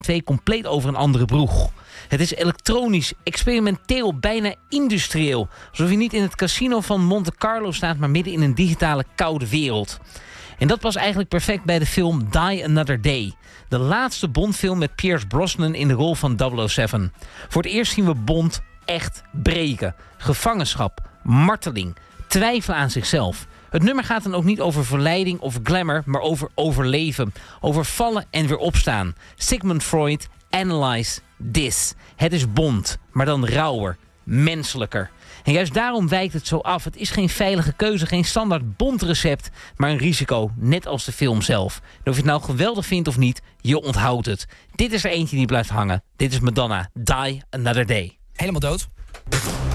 2 compleet over een andere broeg. Het is elektronisch, experimenteel, bijna industrieel. Alsof je niet in het casino van Monte Carlo staat, maar midden in een digitale koude wereld. En dat past eigenlijk perfect bij de film Die Another Day. De laatste Bondfilm met Pierce Brosnan in de rol van 007. Voor het eerst zien we Bond echt breken. Gevangenschap, marteling, twijfelen aan zichzelf. Het nummer gaat dan ook niet over verleiding of glamour, maar over overleven. Over vallen en weer opstaan. Sigmund Freud, Analyze This. Het is Bond, maar dan rauwer, menselijker. En juist daarom wijkt het zo af. Het is geen veilige keuze, geen standaard Bondrecept, maar een risico, net als de film zelf. En of je het nou geweldig vindt of niet, je onthoudt het. Dit is er eentje die blijft hangen. Dit is Madonna, Die Another Day. Helemaal dood.